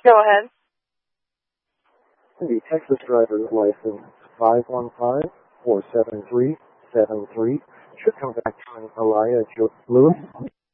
Go ahead. The Texas driver's license 515-473-73 should come back to an Elijah Lewis.